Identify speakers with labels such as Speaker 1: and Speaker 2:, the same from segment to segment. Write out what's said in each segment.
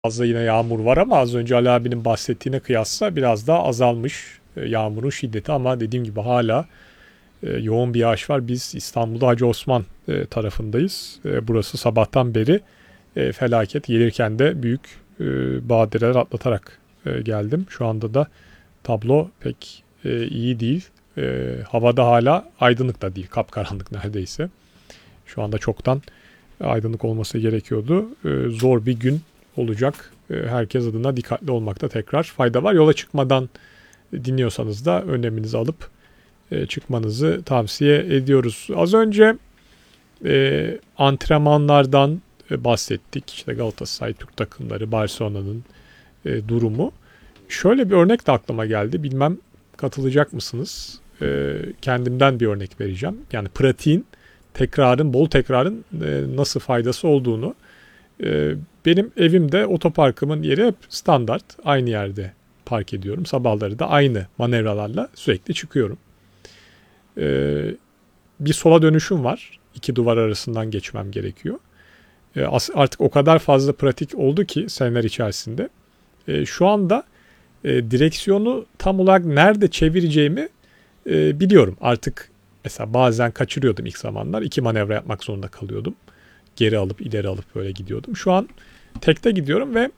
Speaker 1: Fazla yine yağmur var ama az önce Ali abinin bahsettiğine kıyasla biraz daha azalmış yağmurun şiddeti ama dediğim gibi hala yoğun bir yağış var. Biz İstanbul'da Hacı Osman tarafındayız. Burası sabahtan beri felaket. Gelirken de büyük badireler atlatarak geldim. Şu anda da tablo pek iyi değil. Havada hala aydınlık da değil. Kapkaranlık neredeyse. Şu anda çoktan aydınlık olması gerekiyordu. Zor bir gün olacak. Herkes adına dikkatli olmakta tekrar fayda var. Yola çıkmadan dinliyorsanız da önleminizi alıp çıkmanızı tavsiye ediyoruz. Az önce antrenmanlardan bahsettik. İşte Galatasaray, Türk takımları, Barcelona'nın durumu. Şöyle bir örnek de aklıma geldi. Bilmem katılacak mısınız? Kendimden bir örnek vereceğim. Yani pratiğin, bol tekrarın nasıl faydası olduğunu. Benim evimde otoparkımın yeri hep standart. Aynı yerde park ediyorum. Sabahları da aynı manevralarla sürekli çıkıyorum. Bir sola dönüşüm var. İki duvar arasından geçmem gerekiyor. Artık o kadar fazla pratik oldu ki seneler içerisinde. Şu anda direksiyonu tam olarak nerede çevireceğimi biliyorum. Artık mesela bazen kaçırıyordum ilk zamanlar. İki manevra yapmak zorunda kalıyordum. Geri alıp ileri alıp böyle gidiyordum. Şu an tekte gidiyorum ve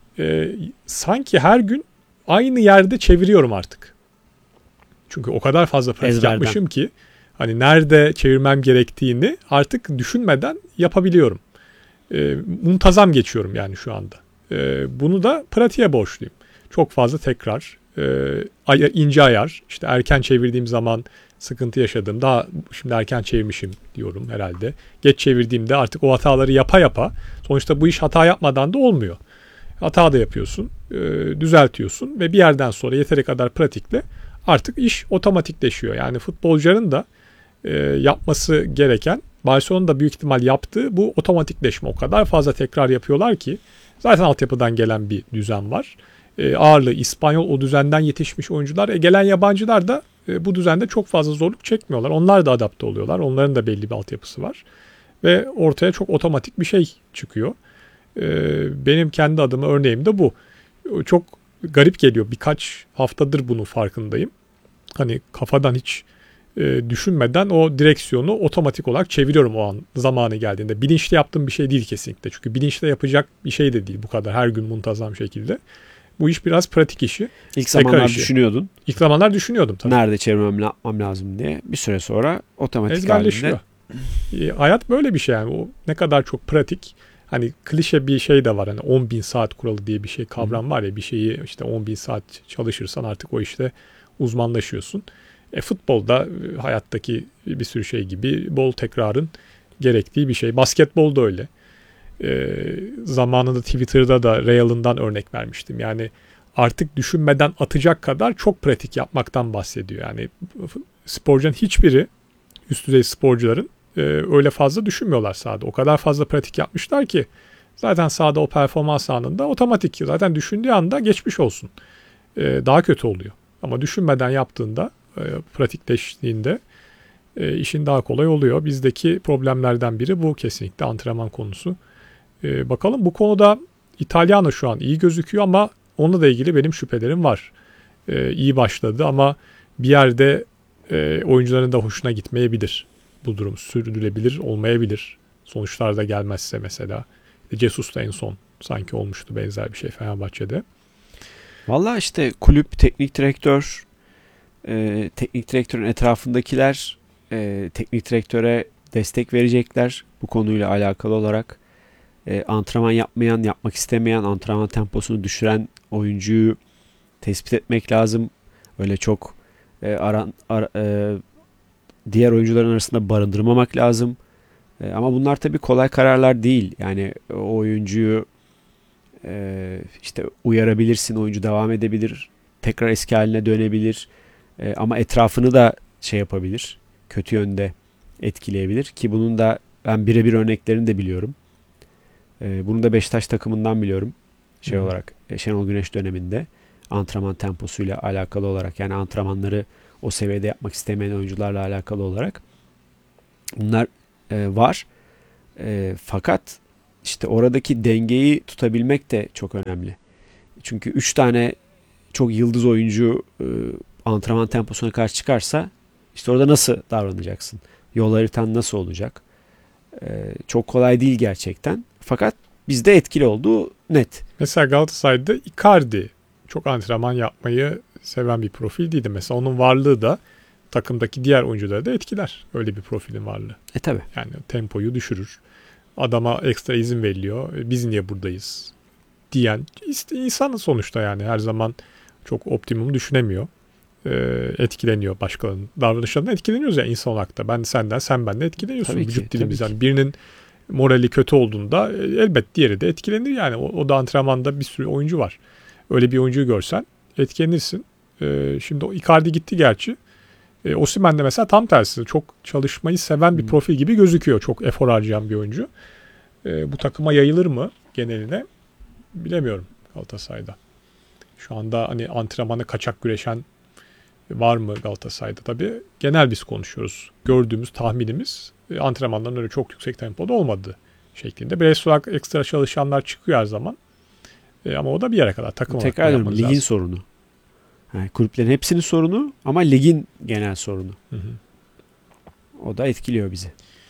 Speaker 1: sanki her gün aynı yerde çeviriyorum artık. Çünkü o kadar fazla pratik yapmışım ki hani nerede çevirmem gerektiğini artık düşünmeden yapabiliyorum. Muntazam geçiyorum yani şu anda. Bunu da pratiğe borçluyum. Çok fazla tekrar, ince ayar, işte erken çevirdiğim zaman sıkıntı yaşadım. Daha şimdi erken çevirmişim diyorum herhalde. Geç çevirdiğimde artık o hataları yapa yapa, sonuçta bu iş hata yapmadan da olmuyor. Hata da yapıyorsun, düzeltiyorsun ve bir yerden sonra yeteri kadar pratikle artık iş otomatikleşiyor. Yani futbolcuların da yapması gereken, Barcelona'da büyük ihtimal yaptığı bu otomatikleşme. O kadar fazla tekrar yapıyorlar ki zaten altyapıdan gelen bir düzen var. Ağırlığı İspanyol, o düzenden yetişmiş oyuncular. Gelen yabancılar da bu düzende çok fazla zorluk çekmiyorlar. Onlar da adapte oluyorlar. Onların da belli bir altyapısı var. Ve ortaya çok otomatik bir şey çıkıyor. Benim kendi adıma örneğim de bu. Çok garip geliyor. Birkaç haftadır bunun farkındayım. Hani kafadan hiç düşünmeden o direksiyonu otomatik olarak çeviriyorum o an zamanı geldiğinde. Bilinçli yaptığım bir şey değil kesinlikle. Çünkü bilinçle yapacak bir şey de değil bu kadar her gün muntazam şekilde. Bu iş biraz pratik işi.
Speaker 2: İlk zamanlar düşünüyordun.
Speaker 1: İlk zamanlar düşünüyordum tabii.
Speaker 2: Nerede çevirmem, ne yapmam lazım diye. Bir süre sonra otomatik
Speaker 1: ezberleşiyor. Hayat böyle bir şey yani. O ne kadar çok pratik. Hani klişe bir şey de var. Hani 10.000 saat kuralı diye bir şey, kavram var ya. Bir şeyi işte 10.000 saat çalışırsan artık o işte uzmanlaşıyorsun. Futbolda hayattaki bir sürü şey gibi bol tekrarın gerektiği bir şey. Basketbol da öyle. Zamanında Twitter'da da Real'ından örnek vermiştim. Yani artık düşünmeden atacak kadar çok pratik yapmaktan bahsediyor. Yani sporcunun hiçbiri, üst düzey sporcuların öyle fazla düşünmüyorlar sahada. O kadar fazla pratik yapmışlar ki zaten sahada o performans anında otomatik. Zaten düşündüğü anda geçmiş olsun. Daha kötü oluyor. Ama düşünmeden yaptığında, pratikleştiğinde işin daha kolay oluyor. Bizdeki problemlerden biri bu kesinlikle, antrenman konusu. Bakalım, bu konuda İtalyano şu an iyi gözüküyor ama onunla da ilgili benim şüphelerim var. İyi başladı ama bir yerde oyuncuların da hoşuna gitmeyebilir. Bu durum sürdürülebilir olmayabilir. Sonuçlar da gelmezse mesela. Jesus da en son sanki olmuştu benzer bir şey Fenerbahçe'de.
Speaker 2: Valla işte kulüp, teknik direktör, teknik direktörün etrafındakiler teknik direktöre destek verecekler bu konuyla alakalı olarak. Antrenman yapmayan, yapmak istemeyen, antrenman temposunu düşüren oyuncuyu tespit etmek lazım. Öyle çok diğer oyuncuların arasında barındırmamak lazım. Ama bunlar tabii kolay kararlar değil. Yani o oyuncuyu işte uyarabilirsin, oyuncu devam edebilir, tekrar eski haline dönebilir. Ama etrafını da şey yapabilir, kötü yönde etkileyebilir ki bunun da ben birebir örneklerini de biliyorum. Bunu da Beşiktaş takımından biliyorum. Olarak Şenol Güneş döneminde antrenman temposuyla alakalı olarak, yani antrenmanları o seviyede yapmak istemeyen oyuncularla alakalı olarak bunlar var. Fakat işte oradaki dengeyi tutabilmek de çok önemli. Çünkü 3 tane çok yıldız oyuncu antrenman temposuna karşı çıkarsa işte orada nasıl davranacaksın? Yol haritan nasıl olacak? Çok kolay değil gerçekten. Fakat bizde etkili olduğu net.
Speaker 1: Mesela Galatasaray'da Icardi çok antrenman yapmayı seven bir profil değildi. Mesela onun varlığı da takımdaki diğer oyuncuları da etkiler. Öyle bir profilin varlığı.
Speaker 2: Tabii.
Speaker 1: Yani tempoyu düşürür. Adama ekstra izin veriliyor. Biz niye buradayız diyen insan sonuçta, yani her zaman çok optimum düşünemiyor. Etkileniyor başkalarının davranışlarından, etkileniyoruz ya insan olarak da. Ben senden, sen benden etkileniyorsun.
Speaker 2: Tabii ki,
Speaker 1: Vücut dilimiz
Speaker 2: tabii ki.
Speaker 1: yani birinin morali kötü olduğunda elbet diğeri de etkilenir yani. O da antrenmanda bir sürü oyuncu var. Öyle bir oyuncuyu görsen etkilenirsin. Şimdi o Icardi gitti gerçi. Osimhen de mesela tam tersi. Çok çalışmayı seven bir profil gibi gözüküyor. Çok efor harcayan bir oyuncu. Bu takıma yayılır mı geneline bilemiyorum Galatasaray'da. Şu anda hani antrenmanı kaçak güreşen var mı Galatasaray'da? Tabii genel biz konuşuyoruz. Gördüğümüz tahminimiz antrenmanların öyle çok yüksek tempoda olmadığı şeklinde. Bireysel olarak ekstra çalışanlar çıkıyor her zaman. Ama o da bir yere kadar takım olarak
Speaker 2: Tekrar diyorum,
Speaker 1: yapmanız
Speaker 2: ligin
Speaker 1: lazım.
Speaker 2: sorunu. Yani kulüplerin hepsinin sorunu ama ligin genel sorunu.
Speaker 1: Hı hı.
Speaker 2: O da etkiliyor bizi.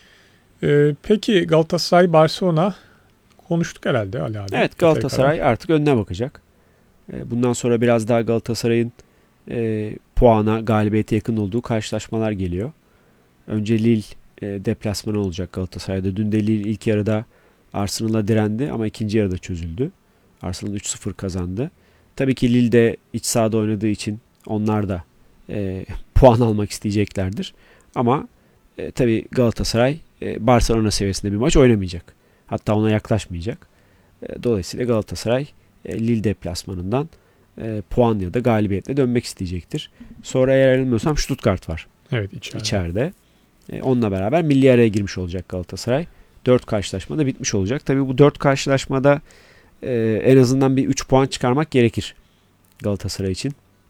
Speaker 1: Peki Galatasaray Barcelona konuştuk herhalde Ali abi.
Speaker 2: Evet, Galatasaray artık önüne bakacak. Bundan sonra biraz daha Galatasaray'ın puana, galibiyete yakın olduğu karşılaşmalar geliyor. Önce Lille deplasmanı olacak Galatasaray'da. Dün de Lille ilk yarıda Arsenal'a direndi ama ikinci yarıda çözüldü. Arsenal 3-0 kazandı. Tabii ki Lille de iç sahada oynadığı için onlar da puan almak isteyeceklerdir. Ama tabii Galatasaray Barcelona seviyesinde bir maç oynamayacak. Hatta ona yaklaşmayacak. Dolayısıyla Galatasaray Lille deplasmanından puan ya da galibiyetle dönmek isteyecektir. Sonra eğer ayrılmıyorsam Stuttgart var.
Speaker 1: Evet,
Speaker 2: içeride. Onunla beraber milli araya girmiş olacak Galatasaray. 4 karşılaşmada bitmiş olacak. Tabii bu 4 karşılaşmada en azından bir 3 puan çıkarmak gerekir Galatasaray için.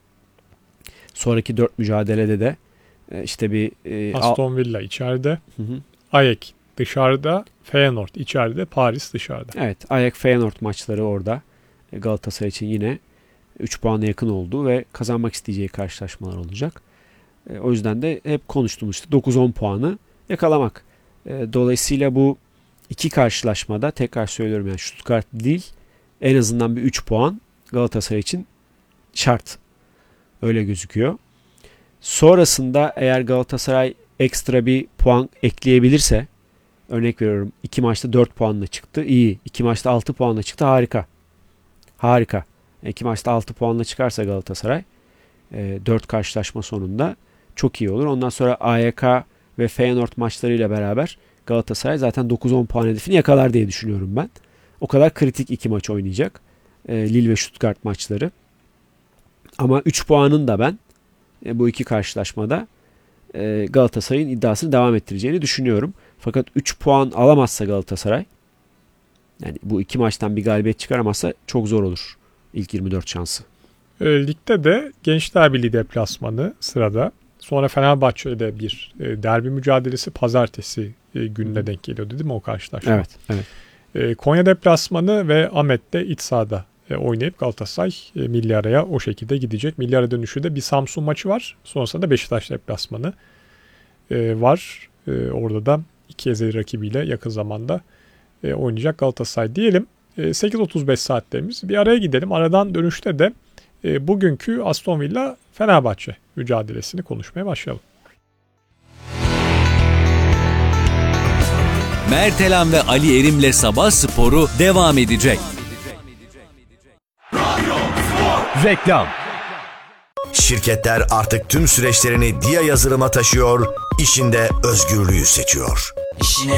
Speaker 2: Sonraki 4 mücadelede de işte bir
Speaker 1: Aston Villa içeride, Ajax dışarıda, Feyenoord içeride, Paris dışarıda.
Speaker 2: Evet, Ajax Feyenoord maçları orada. Galatasaray için yine 3 puana yakın olduğu ve kazanmak isteyeceği karşılaşmalar olacak. O yüzden de hep konuştuğumuz işte 9-10 puanı yakalamak. Dolayısıyla bu iki karşılaşmada tekrar söylüyorum, yani Stuttgart değil, en azından bir 3 puan Galatasaray için şart. Öyle gözüküyor. Sonrasında eğer Galatasaray ekstra bir puan ekleyebilirse, örnek veriyorum 2 maçta 4 puanla çıktı, iyi. 2 maçta 6 puanla çıktı, harika. Harika. 2 maçta 6 puanla çıkarsa Galatasaray 4 karşılaşma sonunda çok iyi olur. Ondan sonra AYK ve Feyenoord maçlarıyla beraber Galatasaray zaten 9-10 puan hedefini yakalar diye düşünüyorum ben. O kadar kritik 2 maç oynayacak. Lille ve Stuttgart maçları. Ama 3 puanın da ben bu iki karşılaşmada Galatasaray'ın iddiasını devam ettireceğini düşünüyorum. Fakat 3 puan alamazsa Galatasaray, yani bu iki maçtan bir galibiyet çıkaramazsa çok zor olur ilk 24 şansı.
Speaker 1: Ligde de Gençler Birliği deplasmanı sırada. Sonra Fenerbahçe'de bir derbi mücadelesi pazartesi gününe denk geliyordu değil mi o karşılaşma?
Speaker 2: Evet.
Speaker 1: Konya deplasmanı ve Ahmet'te iç sahada oynayıp Galatasaray milli araya o şekilde gidecek. Milli ara dönüşü de bir Samsun maçı var. Sonrasında da Beşiktaş deplasmanı var. Orada da iki ezeli rakibiyle yakın zamanda oynayacak Galatasaray diyelim. 8.35 saatlerimiz. Bir araya gidelim. Aradan dönüşte de bugünkü Aston Villa Fenerbahçe mücadelesini konuşmaya başlayalım.
Speaker 3: Mertelan ve Ali Erim'le Sabah Sporu devam edecek.
Speaker 4: Reklam.
Speaker 5: Şirketler artık tüm süreçlerini Dia yazılıma taşıyor, işinde özgürlüğü seçiyor.